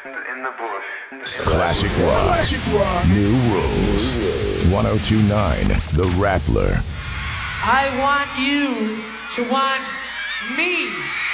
in the bush. Classic rock. New rules. 1029 The Rattler. I want you to want me.